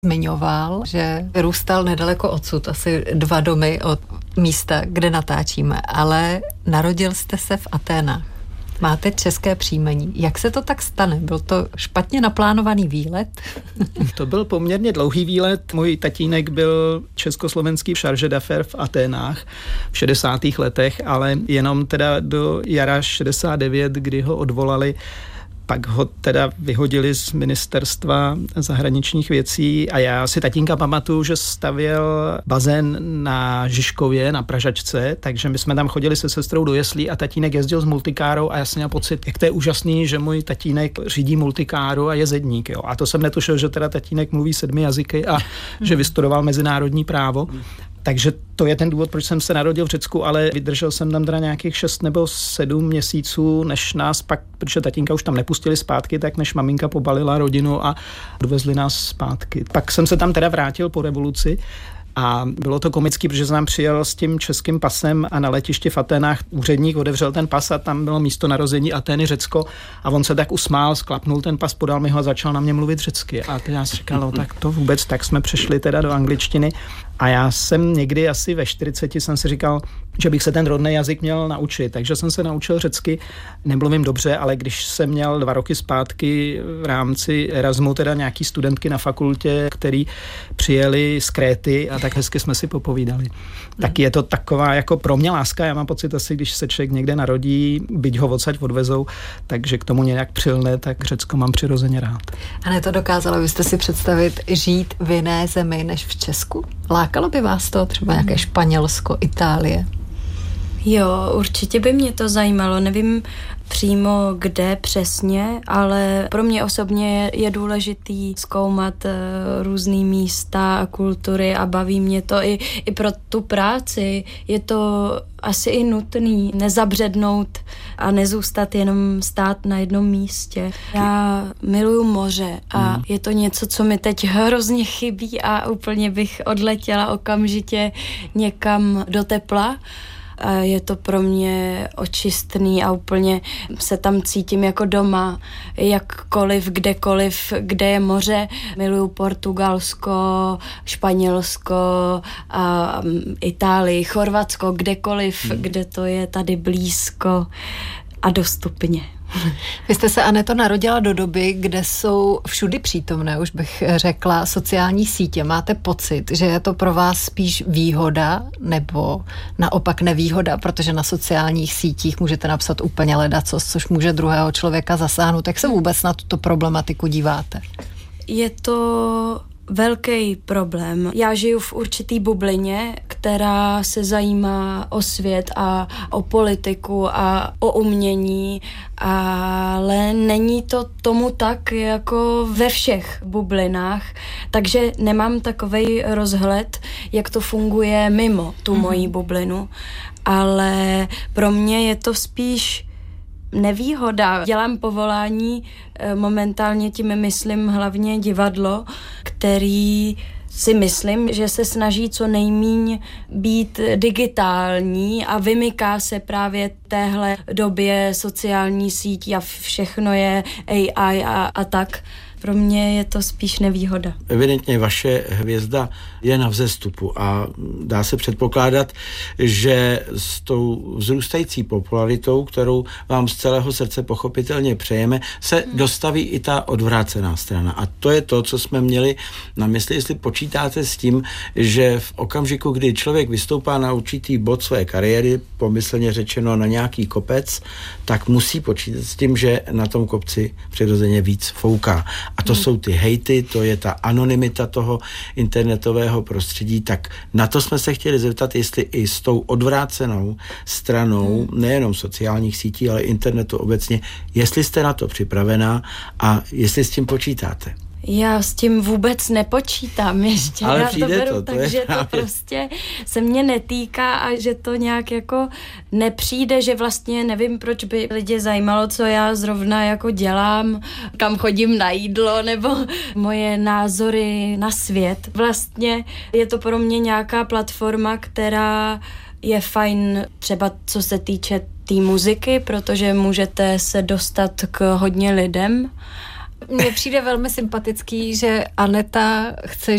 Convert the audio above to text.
Zmiňoval, že vyrůstal nedaleko odsud, asi 2 domy od místa, kde natáčíme, ale narodil jste se v Aténách. Máte české příjmení. Jak se to tak stane? Byl to špatně naplánovaný výlet? To byl poměrně dlouhý výlet. Můj tatínek byl československý chargé d'affaires v Aténách v 60. letech, ale jenom teda do jara 69, kdy ho odvolali. Pak ho teda vyhodili z ministerstva zahraničních věcí a já si tatínka pamatuju, že stavěl bazén na Žižkově, na Pražačce, takže my jsme tam chodili se sestrou do jeslí a tatínek jezdil s multikárou a já jsem měl pocit, jak to je úžasný, že můj tatínek řídí multikáru a je zedník. Jo. A to jsem netušil, že teda tatínek mluví 7 jazyky a že vystudoval mezinárodní právo. Takže to je ten důvod, proč jsem se narodil v Řecku, ale vydržel jsem tam teda nějakých 6 nebo 7 měsíců, než nás pak, protože tatínka už tam nepustili zpátky, tak než maminka pobalila rodinu a dovezli nás zpátky. Pak jsem se tam teda vrátil po revoluci. A bylo to komický, protože jsem přijel s tím českým pasem a na letišti v Aténách úředník otevřel ten pas a tam bylo místo narození Atény Řecko a on se tak usmál, sklapnul ten pas, podal mi ho a začal na mě mluvit řecky. A teď já si říkal, no tak to vůbec, tak jsme přešli teda do angličtiny. A já jsem někdy asi ve 40 jsem si říkal, že bych se ten rodný jazyk měl naučit. Takže jsem se naučil řecky, nemluvím dobře, ale když jsem měl 2 roky zpátky v rámci Erasmu, teda nějaký studentky na fakultě, který přijeli z Kréty a tak hezky jsme si popovídali. Tak je to taková jako pro mě láska, já mám pocit asi, když se člověk někde narodí, byť ho odsaď odvezou, takže k tomu nějak přilne, tak Řecko mám přirozeně rád. A ne to dokázala byste si představit žít v jiné zemi než v Česku? Lákalo by vás to třeba nějaké Španělsko, Itálie? Jo, určitě by mě to zajímalo. Nevím přímo kde přesně, ale pro mě osobně je důležitý zkoumat různý místa a kultury a baví mě to i pro tu práci. Je to asi i nutný nezabřednout a nezůstat jenom stát na jednom místě. Já miluju moře a je to něco, co mi teď hrozně chybí a úplně bych odletěla okamžitě někam do tepla. A je to pro mě očistný a úplně se tam cítím jako doma, jakkoliv, kdekoliv, kde je moře. Miluju Portugalsko, Španělsko, a Itálii, Chorvatsko, kdekoliv, kde to je tady blízko a dostupně. Vy jste se, Aneto, narodila do doby, kde jsou všudy přítomné, už bych řekla, sociální sítě. Máte pocit, že je to pro vás spíš výhoda nebo naopak nevýhoda, protože na sociálních sítích můžete napsat úplně ledacos, což může druhého člověka zasáhnout. Jak se vůbec na tuto problematiku díváte? Je to velký problém. Já žiju v určitý bublině, která se zajímá o svět a o politiku a o umění, ale není to tomu tak jako ve všech bublinách, takže nemám takovej rozhled, jak to funguje mimo tu moji bublinu, ale pro mě je to spíš nevýhoda. Dělám povolání, momentálně tím myslím hlavně divadlo, který si myslím, že se snaží co nejmíň být digitální a vymyká se právě téhle době sociální sítí a všechno je AI a tak. Pro mě je to spíš nevýhoda. Evidentně vaše hvězda je na vzestupu a dá se předpokládat, že s tou vzrůstající popularitou, kterou vám z celého srdce pochopitelně přejeme, se dostaví i ta odvrácená strana. A to je to, co jsme měli na mysli, jestli počítáte s tím, že v okamžiku, kdy člověk vystoupá na určitý bod své kariéry, pomyslně řečeno na nějaký kopec, tak musí počítat s tím, že na tom kopci přirozeně víc fouká. A to jsou ty hejty, to je ta anonymita toho internetového prostředí, tak na to jsme se chtěli zeptat, jestli i s tou odvrácenou stranou, nejenom sociálních sítí, ale internetu obecně, jestli jste na to připravená a jestli s tím počítáte. Já s tím vůbec nepočítám ještě. Ale já to beru to tak, že to prostě se mě netýká a že to nějak jako nepřijde, že vlastně nevím, proč by lidi zajímalo, co já zrovna jako dělám, kam chodím na jídlo, nebo moje názory na svět. Vlastně je to pro mě nějaká platforma, která je fajn třeba co se týče té muziky, protože můžete se dostat k hodně lidem, Mně přijde velmi sympatický, že Aneta chce